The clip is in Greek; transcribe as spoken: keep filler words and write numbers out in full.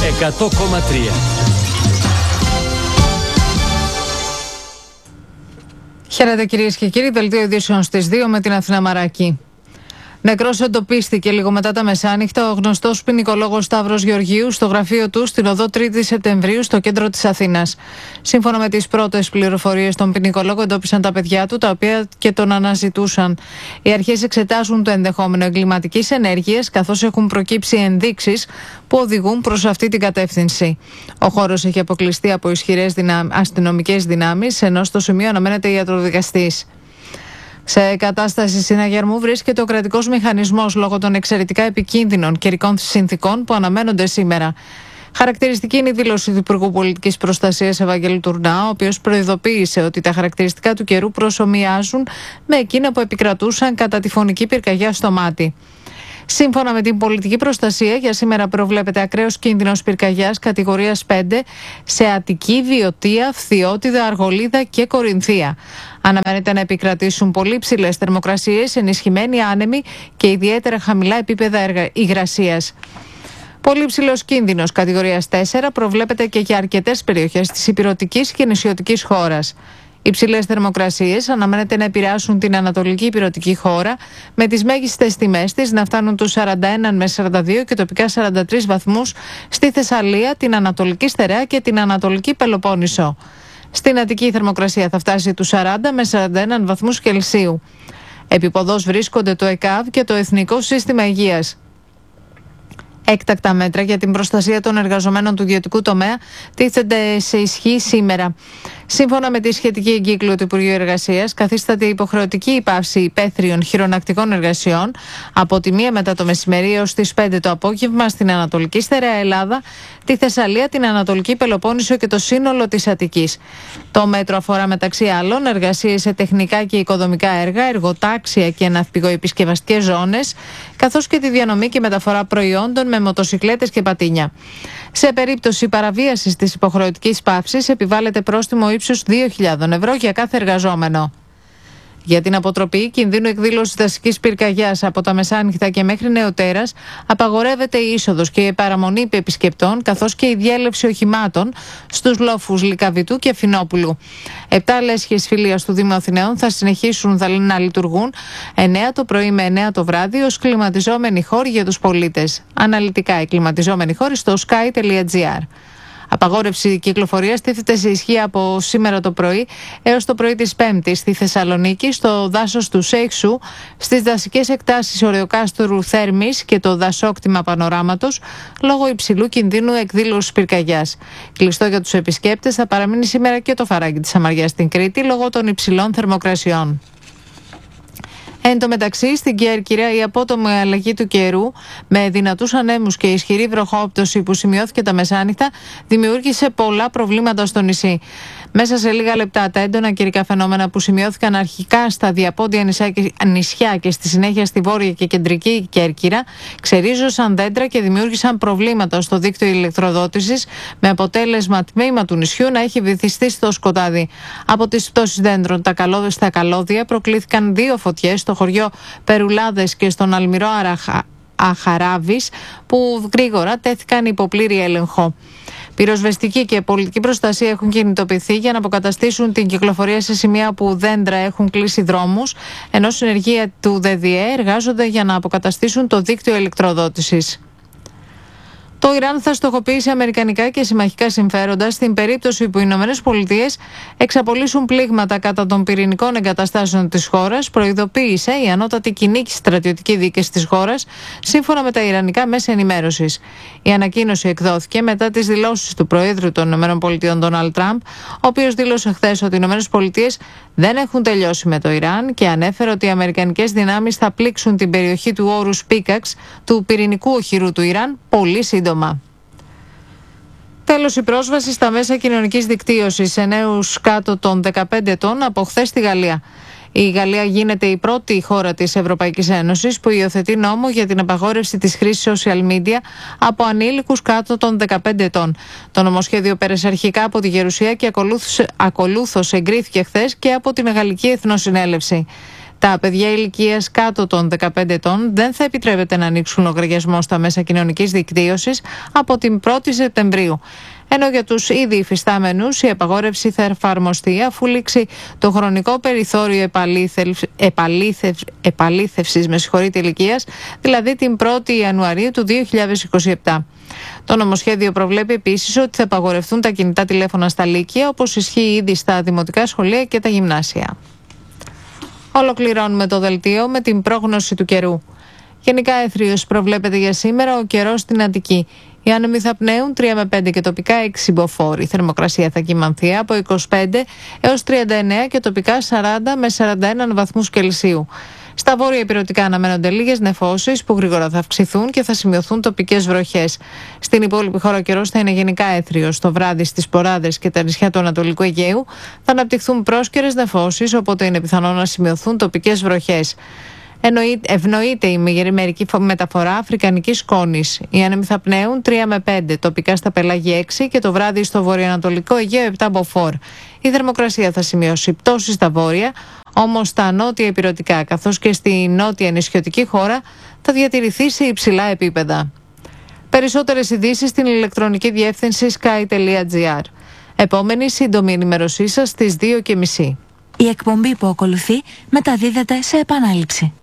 εκατό κόμμα τρία. Χαίρετε κυρίες και κύριοι, δελτίο ειδήσεων στις δύο με την Αθηνά Μαράκη. Νεκρός εντοπίστηκε λίγο μετά τα μεσάνυχτα ο γνωστός ποινικολόγος Σταύρος Γεωργίου στο γραφείο του στην οδό τρίτη Σεπτεμβρίου στο κέντρο της Αθήνας. Σύμφωνα με τις πρώτες πληροφορίες, τον ποινικολόγο εντόπισαν τα παιδιά του, τα οποία και τον αναζητούσαν. Οι αρχές εξετάζουν το ενδεχόμενο εγκληματικής ενέργειας, καθώς έχουν προκύψει ενδείξεις που οδηγούν προς αυτή την κατεύθυνση. Ο χώρος έχει αποκλειστεί από ισχυρές δυνα... αστυνομικές δυνάμεις, ενώ στο σημείο αναμένεται ιατροδικαστής. Σε κατάσταση συναγερμού βρίσκεται ο κρατικός μηχανισμός λόγω των εξαιρετικά επικίνδυνων καιρικών συνθηκών που αναμένονται σήμερα. Χαρακτηριστική είναι η δήλωση του Υπουργού Πολιτικής Προστασίας Ευαγγέλου Τουρνά, ο οποίος προειδοποίησε ότι τα χαρακτηριστικά του καιρού προσομοιάζουν με εκείνα που επικρατούσαν κατά τη φωνική πυρκαγιά στο Μάτι. Σύμφωνα με την πολιτική προστασία, για σήμερα προβλέπεται ακραίος κίνδυνος πυρκαγιάς κατηγορίας πέντε σε Αττική, Βιωτία, Φθιώτιδα, Αργολίδα και Κορινθία. Αναμένεται να επικρατήσουν πολύ ψηλές θερμοκρασίες, ενισχυμένοι άνεμοι και ιδιαίτερα χαμηλά επίπεδα υγρασίας. Πολύ ψηλός κίνδυνος κατηγορίας τέσσερα προβλέπεται και για αρκετές περιοχές της ηπειρωτικής και νησιωτικής χώρας. Οι ψηλές θερμοκρασίες αναμένεται να επηρεάσουν την ανατολική ηπειρωτική χώρα, με τις μέγιστες τιμές της να φτάνουν τους σαράντα ένα με σαράντα δύο και τοπικά σαράντα τρεις βαθμούς στη Θεσσαλία, την Ανατολική Στερεά και την Ανατολική Πελοπόννησο. Στην Αττική η θερμοκρασία θα φτάσει τους σαράντα με σαράντα ένα βαθμούς Κελσίου. Επί βρίσκονται το ΕΚΑΒ και το Εθνικό Σύστημα Υγείας. Έκτακτα μέτρα για την προστασία των εργαζομένων του ιδιωτικού τομέα τίθενται σε ισχύ σήμερα. Σύμφωνα με τη σχετική εγκύκλιο του Υπουργείου Εργασίας, καθίσταται υποχρεωτική η πάυση υπαίθριων χειρονακτικών εργασιών από τη μία μετά το μεσημέρι έως τις πέντε το απόγευμα στην Ανατολική Στερεά Ελλάδα, τη Θεσσαλία, την Ανατολική Πελοπόννησο και το σύνολο της Αττικής. Το μέτρο αφορά μεταξύ άλλων εργασίες σε τεχνικά και οικοδομικά έργα, εργοτάξια και ναυπηγοεπισκευαστικές ζώνες, καθώς και τη διανομή και μεταφορά προϊόντων με μοτοσικλέτες και πατίνια. Σε περίπτωση παραβίασης της υποχρεωτικής πάυσης επιβάλλεται πρόστιμο ύψους δύο χιλιάδες ευρώ για κάθε εργαζόμενο. Για την αποτροπή κινδύνου εκδήλωσης δασικής πυρκαγιάς από τα μεσάνυχτα και μέχρι νεοτέρας απαγορεύεται η είσοδος και η παραμονή επισκεπτών, καθώς και η διέλευση οχημάτων στους λόφους Λυκαβητού και Φινόπουλου. Επτά λέσχες φιλίας του Δήμου Αθηναίων θα συνεχίσουν να λειτουργούν εννέα το πρωί με εννέα το βράδυ ως κλιματιζόμενοι χώροι για τους πολίτες. Αναλυτικά οι κλιματιζόμενοι χώροι στο sky τελεία gr. Απαγόρευση κυκλοφορίας τίθεται σε ισχύ από σήμερα το πρωί έως το πρωί της Πέμπτης στη Θεσσαλονίκη, στο δάσος του Σέιξου, στις δασικές εκτάσεις Ωρεοκάστορου Θέρμης και το δασόκτημα Πανοράματος, λόγω υψηλού κινδύνου εκδήλωσης πυρκαγιάς. Κλειστό για τους επισκέπτες θα παραμείνει σήμερα και το φαράγγι της Αμαριάς στην Κρήτη, λόγω των υψηλών θερμοκρασιών. Εν τω μεταξύ, στην Κέρκυρα η απότομη αλλαγή του καιρού με δυνατούς ανέμους και ισχυρή βροχόπτωση που σημειώθηκε τα μεσάνυχτα δημιούργησε πολλά προβλήματα στο νησί. Μέσα σε λίγα λεπτά τα έντονα καιρικά φαινόμενα που σημειώθηκαν αρχικά στα διαπόντια νησιά και στη συνέχεια στη βόρεια και κεντρική Κέρκυρα ξερίζωσαν δέντρα και δημιούργησαν προβλήματα στο δίκτυο ηλεκτροδότησης, με αποτέλεσμα τμήμα του νησιού να έχει βυθιστεί στο σκοτάδι. Από τις πτώσεις δέντρων τα καλώδια στα καλώδια προκλήθηκαν δύο φωτιές στο χωριό Περουλάδες και στον Αλμυρό Αραχα... Αχαράβης, που γρήγορα τέθηκαν υπό πλήρη έλεγχο. Πυροσβεστική και πολιτική προστασία έχουν κινητοποιηθεί για να αποκαταστήσουν την κυκλοφορία σε σημεία που δέντρα έχουν κλείσει δρόμους, ενώ συνεργεία του ΔΔΕ εργάζονται για να αποκαταστήσουν το δίκτυο ηλεκτροδότησης. Το Ιράν θα στοχοποιήσει αμερικανικά και συμμαχικά συμφέροντα στην περίπτωση που οι Ηνωμένες Πολιτείες εξαπολύσουν πλήγματα κατά των πυρηνικών εγκαταστάσεων της χώρας, προειδοποίησε η ανώτατη κοινή στρατιωτική δίκηση της χώρας, σύμφωνα με τα ιρανικά μέσα ενημέρωσης. Η ανακοίνωση εκδόθηκε μετά τις δηλώσεις του Προέδρου των ΗΠΑ, Ντόναλντ Τραμπ, ο οποίος δήλωσε χθες ότι οι Ηνωμένες Πολιτείες δεν έχουν τελειώσει με το Ιράν και ανέφερε ότι οι αμερικανικές δυνάμεις θα πλήξουν την περιοχή του όρους Πίκαξ, του πυρηνικού οχυρού του Ιράν, πολύ σύντομα. Τέλος, η πρόσβαση στα μέσα κοινωνικής δικτύωσης σε νέους κάτω των δεκαπέντε ετών από χθες στη Γαλλία. Η Γαλλία γίνεται η πρώτη χώρα της Ευρωπαϊκής Ένωσης που υιοθετεί νόμο για την απαγόρευση της χρήσης social media από ανήλικους κάτω των δεκαπέντε ετών. Το νομοσχέδιο πέρασε αρχικά από τη Γερουσία και ακολούθως εγκρίθηκε χθες και από την Γαλλική Εθνοσυνέλευση. Τα παιδιά ηλικίας κάτω των δεκαπέντε ετών δεν θα επιτρέπεται να ανοίξουν λογαριασμό στα μέσα κοινωνικής δικτύωσης από την πρώτη Σεπτεμβρίου. Ενώ για τους ήδη υφιστάμενους η απαγόρευση θα εφαρμοστεί αφού λήξει το χρονικό περιθώριο επαλήθευ... επαλήθευ... επαλήθευσης με συγχωρείτε ηλικίας, δηλαδή την πρώτη Ιανουαρίου του δύο χιλιάδες είκοσι επτά. Το νομοσχέδιο προβλέπει επίσης ότι θα απαγορευτούν τα κινητά τηλέφωνα στα λύκεια, όπως ισχύει ήδη στα δημοτικά σχολεία και τα γυμνάσια. Ολοκληρώνουμε το δελτίο με την πρόγνωση του καιρού. Γενικά έθριος προβλέπεται για σήμερα ο καιρός στην Αττική. Οι άνεμοι θα πνέουν τρία με πέντε και τοπικά έξι μποφόρ. Η θερμοκρασία θα κυμανθεί από είκοσι πέντε έως τριάντα εννέα και τοπικά σαράντα με σαράντα ένα βαθμούς Κελσίου. Στα βόρεια ηπειρωτικά αναμένονται λίγες νεφώσεις που γρήγορα θα αυξηθούν και θα σημειωθούν τοπικές βροχές. Στην υπόλοιπη χώρα ο καιρός θα είναι γενικά έθριος. Το βράδυ στις Ποράδες και τα νησιά του Ανατολικού Αιγαίου θα αναπτυχθούν πρόσκαιρες νεφώσεις, οπότε είναι πιθανό να σημειωθούν τοπικές βροχές. Ευνοείται η μερική μεταφορά αφρικανικής σκόνης. Οι άνεμοι θα πνέουν τρία με πέντε, τοπικά στα πελάγια έξι και το βράδυ στο βορειοανατολικό Αιγαίο επτά μποφόρ. Η θερμοκρασία θα σημειώσει πτώση στα βόρεια, όμως στα νότια ηπειρωτικά καθώς και στη νότια νησιωτική χώρα θα διατηρηθεί σε υψηλά επίπεδα. Περισσότερες ειδήσεις στην ηλεκτρονική διεύθυνση sky τελεία gr. Επόμενη σύντομη ενημέρωσή σας στις δύο και μισή. Η εκπομπή που ακολουθεί μεταδίδεται σε επανάληψη.